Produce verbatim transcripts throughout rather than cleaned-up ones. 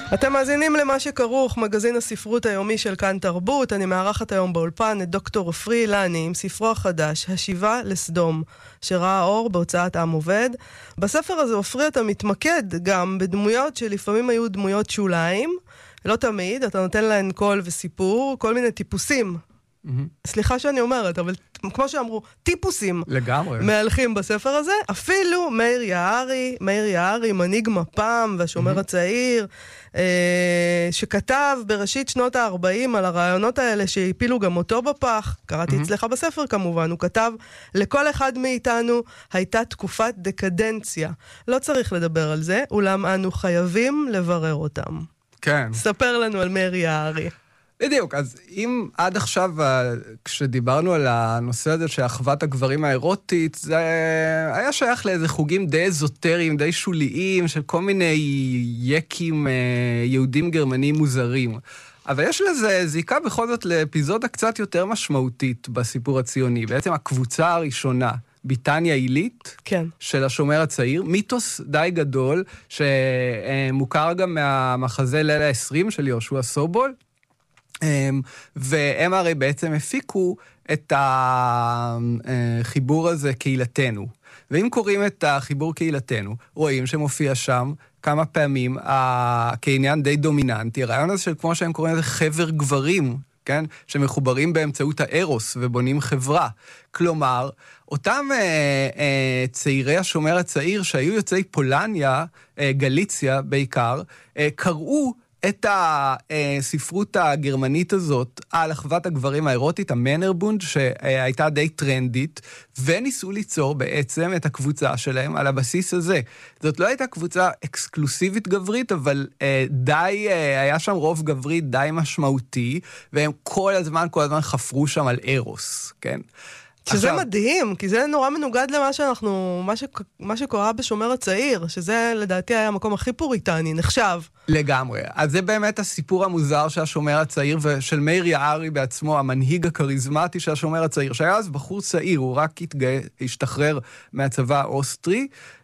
אתם מאזינים למה שכרוך, מגזין הספרות היומי של כאן תרבות. אני מארחת היום באולפן את דוקטור עופרי אילני עם ספרו החדש, השיבה לסדום, שראה אור בהוצאת עם עובד. בספר הזה עופרי אתה מתמקד גם בדמויות שלפעמים היו דמויות שוליים, לא תמיד, אתה נותן להן קול וסיפור, כל מיני טיפוסים. Mm-hmm. סליחה שאני אומרת, אבל כמו שאמרו, טיפוסים לגמרי מהלכים בספר הזה. אפילו מאיר יערי, מאיר יערי, מנהיג מפ"ם והשומר mm-hmm. הצעיר, אה, שכתב בראשית שנות ה-ארבעים על הרעיונות האלה שהפילו גם אותו בפח, קראתי mm-hmm. אצלך בספר כמובן, הוא כתב, לכל אחד מאיתנו הייתה תקופת דקדנציה. לא צריך לדבר על זה, אולם אנו חייבים לברר אותם. כן. ספר לנו על מאיר יערי. בדיוק, אז אם עד עכשיו, כשדיברנו על הנושא הזה של אחוות הגברים האירוטית, זה היה שייך לאיזה חוגים די אזוטריים, די שוליים, של כל מיני יקים יהודים גרמנים מוזרים. אבל יש לזה זיקה בכל זאת לאפיזודה קצת יותר משמעותית בסיפור הציוני. בעצם הקבוצה הראשונה, ביטניה עילית, כן. של השומר הצעיר, מיתוס די גדול, שמוכר גם מהמחזה ליל העשרים של יהושע סובול, והם הרי בעצם הפיקו את החיבור הזה קהילתנו. ואם קוראים את החיבור קהילתנו, רואים שמופיע שם כמה פעמים כעניין די דומיננטי, הרעיון הזה של כמו שהם קוראים לזה חבר גברים, כן? שמחוברים באמצעות הארוס ובונים חברה. כלומר, אותם אה, אה, צעירי השומר הצעיר שהיו יוצאי פולניה, אה, גליציה בעיקר, אה, קראו את הספרות הגרמנית הזאת על אחוות הגברים האירוטית, המנרבונד, שהייתה די טרנדית, וניסו ליצור בעצם את הקבוצה שלהם על הבסיס הזה. זאת לא הייתה קבוצה אקסקלוסיבית גברית, אבל די, היה שם רוב גברי די משמעותי, והם כל הזמן, כל הזמן חפרו שם על ארוס, כן? שזה עכשיו, מדהים, כי זה נורא מנוגד למה שאנחנו, מה, ש, מה שקורה בשומר הצעיר, שזה לדעתי היה המקום הכי פוריטני, נחשב. לגמרי. אז זה באמת הסיפור המוזר שהשומר הצעיר, ושל מאיר יערי בעצמו, המנהיג הקריזמטי של השומר הצעיר, שהיה אז בחור צעיר, הוא רק התגא, השתחרר מהצבא האוסטרי,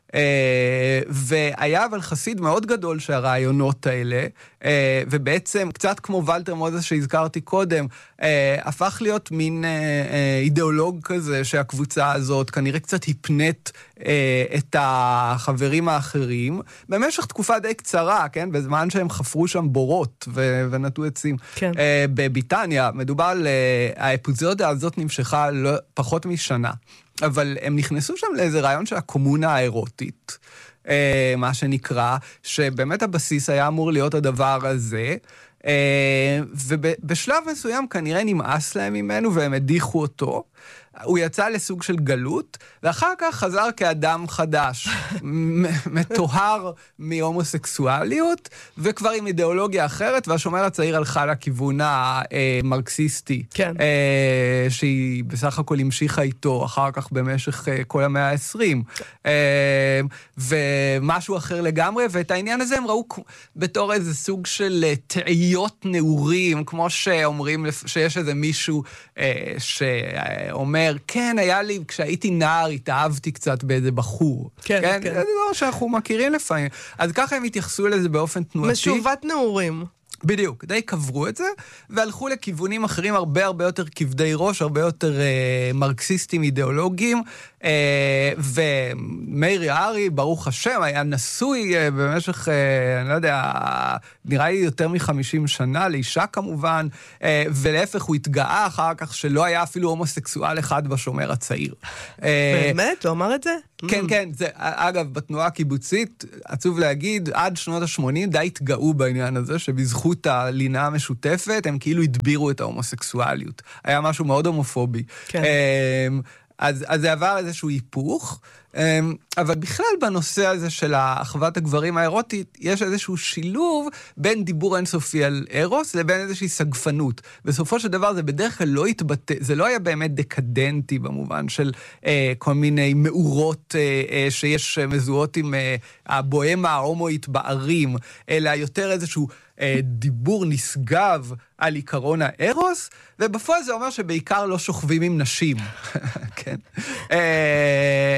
והיה אבל חסיד מאוד גדול שהרעיונות האלה, ובעצם קצת כמו ולטר מוזס שהזכרתי קודם, הפך להיות מין אידיאולוג כזה שהקבוצה הזאת כנראה קצת הפנית את החברים האחרים, במשך תקופה די קצרה, כן? בזמן שהם חפרו שם בורות ונטו עצים. כן. בביטניה, מדובר על האפיזודה הזאת נמשכה פחות משנה. אבל הם נכנסו שם לאיזה רעיון של הקומונה האירוטית, מה שנקרא, שבאמת הבסיס היה אמור להיות הדבר הזה, ובשלב מסוים כנראה נמאס להם ממנו והם הדיחו אותו, הוא יצא לסוג של גלות, ואחר כך חזר כאדם חדש, מטוהר מהומוסקסואליות, וכבר עם אידיאולוגיה אחרת, והשומר הצעיר הלכה לכיוון המרקסיסטי, כן. שהיא בסך הכל המשיכה איתו, אחר כך במשך כל המאה ה-עשרים, ומשהו אחר לגמרי, ואת העניין הזה הם ראו בתור איזה סוג של תעיות נעורים, כמו שאומרים שיש איזה מישהו שאומר, כן, היה לי, כשהייתי נער, התאהבתי קצת באיזה בחור. כן, כן. כן. זה דבר שאנחנו מכירים לפעמים. אז ככה הם התייחסו לזה באופן תנועתי. משובת נעורים. בדיוק, די קברו את זה, והלכו לכיוונים אחרים הרבה הרבה יותר כבדי ראש, הרבה יותר אה, מרקסיסטים אידיאולוגיים, אה, ומאיר יערי, ברוך השם, היה נשוי אה, במשך, אה, אני לא יודע, נראה לי יותר מחמישים שנה, לאישה כמובן, אה, ולהפך הוא התגאה אחר כך שלא היה אפילו הומוסקסואל אחד בשומר הצעיר. באמת? הוא אמר את זה? כן, כן, זה, אגב, בתנועה הקיבוצית, עצוב להגיד, עד שנות ה-שמונים די התגאו בעניין הזה, שבזכות הלינה המשותפת, הם כאילו הדבירו את ההומוסקסואליות. היה משהו מאוד הומופובי. כן. אז, אז זה עבר איזשהו היפוך, אבל בכלל בנושא הזה של אחוות הגברים האירוטית, יש איזשהו שילוב בין דיבור אינסופי על ארוס לבין איזושהי סגפנות. בסופו של דבר זה בדרך כלל לא התבטא, זה לא היה באמת דקדנטי במובן של אה, כל מיני מאורות אה, אה, שיש מזוהות עם אה, הבוהמה ההומואית בערים, אלא יותר איזשהו אה, דיבור נשגב על עיקרון הארוס, ובפועל זה אומר שבעיקר לא שוכבים עם נשים. כן. אה,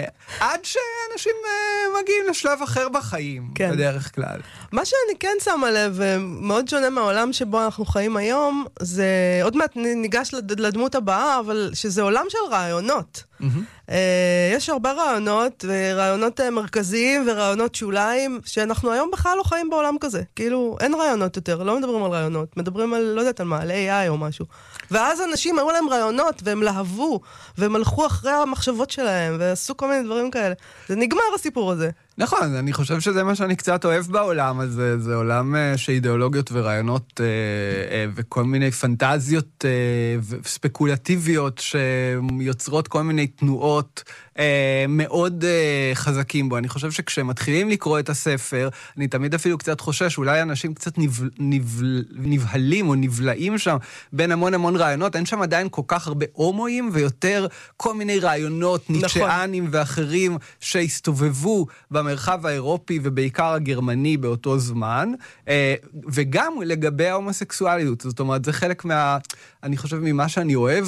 עד שאנשים uh, מגיעים לשלב אחר בחיים, כן. בדרך כלל. מה שאני כן שמה לב, מאוד שונה מהעולם שבו אנחנו חיים היום, זה עוד מעט ניגש לדמות הבאה, אבל שזה עולם של רעיונות. Mm-hmm. Uh, יש הרבה רעיונות, ורעיונות uh, מרכזיים ורעיונות שוליים, שאנחנו היום בכלל לא חיים בעולם כזה. כאילו, אין רעיונות יותר, לא מדברים על רעיונות, מדברים על, לא יודעת, על מה, על איי איי או משהו. ואז אנשים היו להם רעיונות, והם להבו, והם הלכו אחרי המחשבות שלהם, ועשו כל מיני דברים כאלה. זה נגמר הסיפור הזה. נכון, אני חושב שזה מה שאני קצת אוהב בעולם הזה, זה עולם שאידיאולוגיות ורעיונות וכל מיני פנטזיות וספקולטיביות שיוצרות כל מיני תנועות מאוד חזקים בו. אני חושב שכשמתחילים לקרוא את הספר, אני תמיד אפילו קצת חושש, אולי אנשים קצת נבהלים או נבלעים שם בין המון המון רעיונות, אין שם עדיין כל כך הרבה הומואים ויותר כל מיני רעיונות ניטשאנים ואחרים שהסתובבו במרחב האירופי ובעיקר הגרמני באותו זמן, וגם לגבי ההומוסקסואליות. זאת אומרת, זה חלק מה, אני חושב, ממה שאני אוהב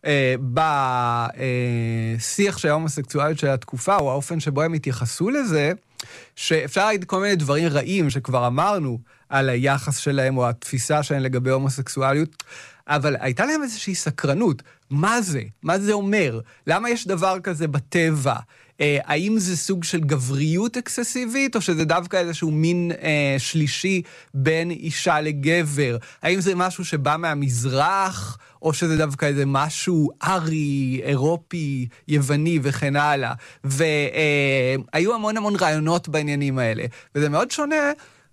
בשיח של ההומוסקסואליות של התקופה, או האופן שבו הם התייחסו לזה, שאפשר להגיד כל מיני דברים רעים שכבר אמרנו על היחס שלהם או התפיסה שלהם לגבי הומוסקסואליות, אבל הייתה להם איזושהי סקרנות. מה זה? מה זה אומר? למה יש דבר כזה בטבע? אה, האם זה סוג של גבריות אקססיבית, או שזה דווקא איזשהו מין אה, שלישי בין אישה לגבר? האם זה משהו שבא מהמזרח, או שזה דווקא איזה משהו ארי, אירופי, יווני וכן הלאה? והיו המון המון רעיונות בעניינים האלה, וזה מאוד שונה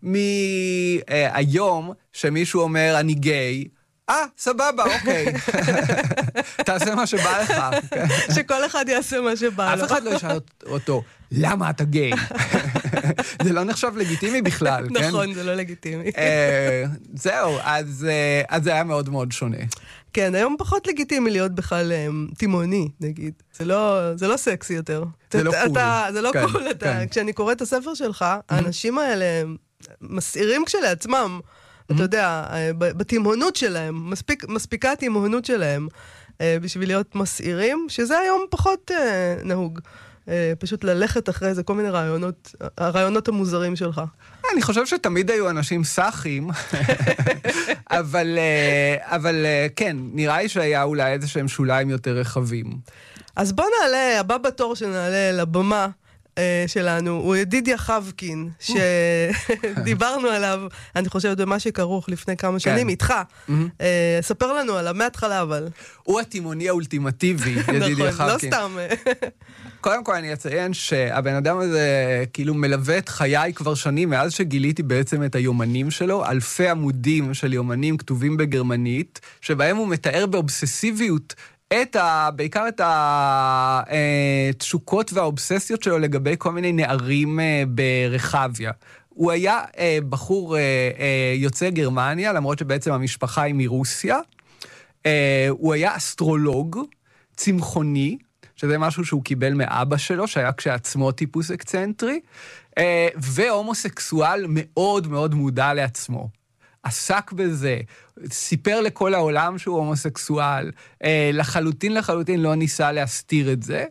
מהיום שמישהו אומר, אני גיי, אה, סבבה, אוקיי. תעשה מה שבא לך. שכל אחד יעשה מה שבא לו. אף אחד לא ישאל אותו, למה אתה גיי? זה לא נחשב לגיטימי בכלל, כן? נכון, זה לא לגיטימי. זהו, אז זה היה מאוד מאוד שונה. כן, היום פחות לגיטימי להיות בכלל תימוני, נגיד. זה לא סקסי יותר. זה לא קול. זה לא קול. כשאני קורא את הספר שלך, האנשים האלה מסעירים כשלעצמם. אתה יודע, בתימונות שלהם, מספיק, מספיקה התימונות שלהם, בשביל להיות מסעירים, שזה היום פחות נהוג. פשוט ללכת אחרי זה, כל מיני רעיונות, הרעיונות המוזרים שלך. אני חושב שתמיד היו אנשים סאחים, אבל, אבל כן, נראה לי שהיה אולי איזה שהם שוליים יותר רחבים. אז בוא נעלה, הבא בתור שנעלה לבמה, שלנו, הוא ידידיה חבקין, שדיברנו עליו, אני חושבת במה שכרוך לפני כמה שנים, איתך. ספר לנו עליו, מההתחלה אבל. הוא התימוני האולטימטיבי, ידידיה חבקין. נכון, לא סתם. קודם כל אני אציין שהבן אדם הזה כאילו מלווה את חיי כבר שנים, מאז שגיליתי בעצם את היומנים שלו, אלפי עמודים של יומנים כתובים בגרמנית, שבהם הוא מתאר באובססיביות את ה, בעיקר את התשוקות והאובססיות שלו לגבי כל מיני נערים ברחביה. הוא היה בחור יוצא גרמניה, למרות שבעצם המשפחה היא מרוסיה. הוא היה אסטרולוג, צמחוני, שזה משהו שהוא קיבל מאבא שלו, שהיה כשעצמו טיפוס אקצנטרי, והומוסקסואל מאוד מאוד מודע לעצמו. עסק בזה, סיפר לכל העולם שהוא הומוסקסואל, לחלוטין לחלוטין לא ניסה להסתיר את זה,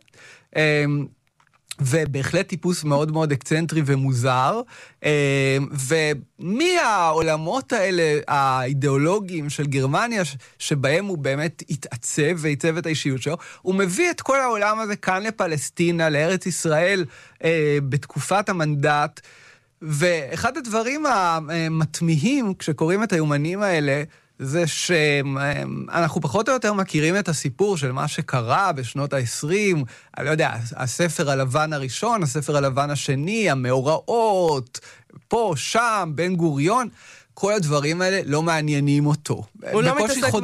ובהחלט טיפוס מאוד מאוד אקצנטרי ומוזר, ומהעולמות האלה, האידיאולוגיים של גרמניה, שבהם הוא באמת התעצב והתעצב את האישיות שלו, הוא מביא את כל העולם הזה כאן לפלסטינה, לארץ ישראל, בתקופת המנדט, ואחד הדברים המתמיהים כשקוראים את היומנים האלה, זה שאנחנו פחות או יותר מכירים את הסיפור של מה שקרה בשנות ה-עשרים, אני לא יודע, הספר הלבן הראשון, הספר הלבן השני, המאורעות, פה, שם, בן גוריון, כל הדברים האלה לא מעניינים אותו. הוא לא מתעסק